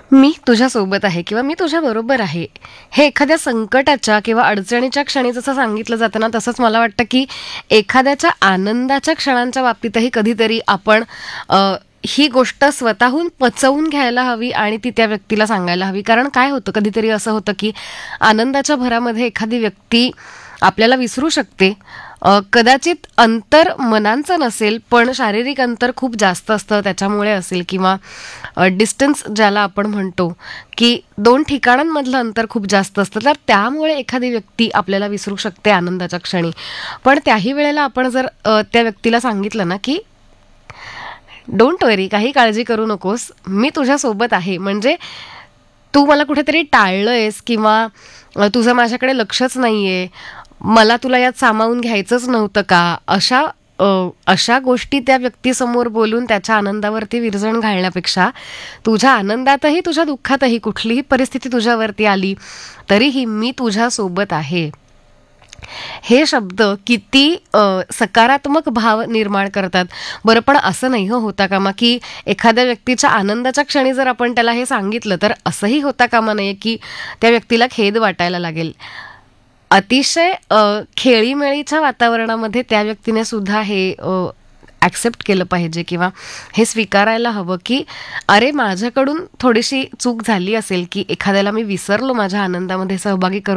मी तुझ्यासोबत आहे किंवा मी तुझ्याबरोबर आहे. हे एखाद्या संकटाच्या किंवा अडचणीच्या क्षणी जसं सांगितलं जातं ना, तसंच मला वाटतं की एखाद्याच्या आनंदाच्या क्षणांच्या बाबतीतही कधीतरी आपण ही गोष्ट स्वतःहून पचवून घ्यायला हवी आणि ती त्या व्यक्तीला सांगायला हवी. कारण काय होतं, कधीतरी असं होतं की आनंदाच्या भरामध्ये एखादी व्यक्ती आपल्याला विसरू शकते. कदाचित अंतर मनांचं नसेल, पण शारीरिक अंतर खूप जास्त असतं त्याच्यामुळे असेल, किंवा डिस्टन्स ज्याला आपण म्हणतो, की दोन ठिकाणांमधलं अंतर खूप जास्त असतं, तर त्यामुळे एखादी व्यक्ती आपल्याला विसरू शकते आनंदाच्या क्षणी. पण त्याही वेळेला आपण जर त्या व्यक्तीला सांगितलं ना की डोंट वरी, काही काळजी करू नकोस, मी तुझ्यासोबत आहे, म्हणजे तू मला कुठेतरी टाळलंयस किंवा तुझं माझ्याकडे लक्षच नाहीये, मला तुला यात सामावून घ्यायचंच नव्हतं का, अशा गोष्टी त्या व्यक्तीसमोर बोलून त्याच्या आनंदावरती विरजण घालण्यापेक्षा तुझ्या आनंदातही तुझ्या दुःखातही कुठलीही परिस्थिती तुझ्यावरती आली तरीही मी तुझ्यासोबत आहे, हे शब्द किती सकारात्मक भाव निर्माण करतात. बरं, पण असं नाही होता कामा की एखाद्या व्यक्तीच्या आनंदाच्या क्षणी जर आपण त्याला हे सांगितलं तर असंही होता कामा नये की त्या व्यक्तीला खेद वाटायला लागेल. अतिशय खेळीमेळीच्या वातावरणामध्ये त्या व्यक्तीने सुद्धा हे ॲक्सेप्ट केलं पाहिजे किंवा हे स्वीकारायला हवं की अरे, माझ्याकडून थोडीशी चूक झाली असेल की एखाद्याला मी विसरलो माझ्या आनंदामध्ये सहभागी करून